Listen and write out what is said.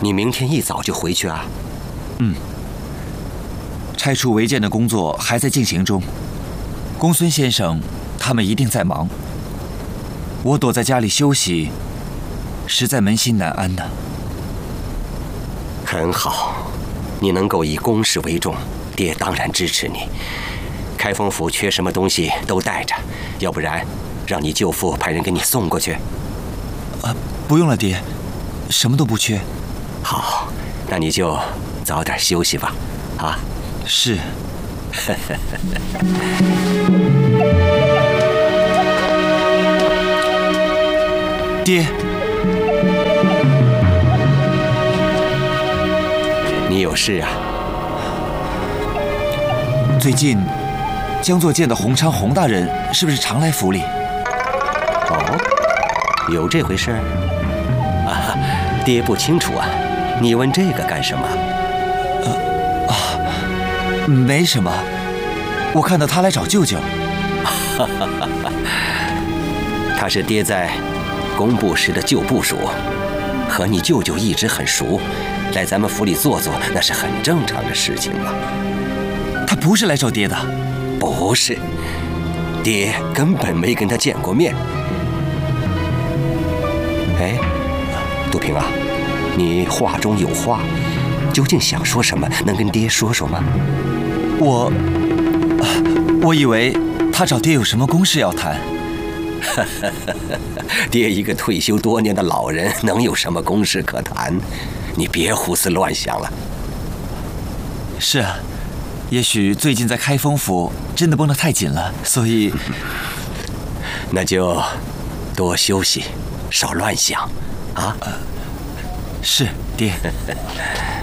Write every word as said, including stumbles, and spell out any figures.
你明天一早就回去啊？ 嗯。拆除违建的工作还在进行中，公孙先生他们一定在忙。我躲在家里休息，实在扪心难安呢。 很好，你能够以公事为重，爹当然支持你。开封府缺什么东西都带着，要不然让你舅父派人给你送过去。 啊，不用了，爹，什么都不缺。 好，那你就早点休息吧，啊。 是。爹， 你有事啊？ 最近江作建的洪昌洪大人是不是常来府里？ 哦，有这回事啊？爹不清楚啊，你问这个干什么？ 呃啊，没什么，我看到他来找舅舅。 他是爹在工部时的旧部属，和你舅舅一直很熟，来咱们府里坐坐，那是很正常的事情嘛。 他不是来找爹的？ 不是，爹根本没跟他见过面。哎，杜平啊，你话中有话，究竟想说什么？能跟爹说说吗？ 我，我以为他找爹有什么公事要谈。 爹一个退休多年的老人，能有什么公事可谈？你别胡思乱想了。 是啊，也许最近在开封府真的绷得太紧了，所以…… 那就多休息，少乱想，啊？ 是，爹。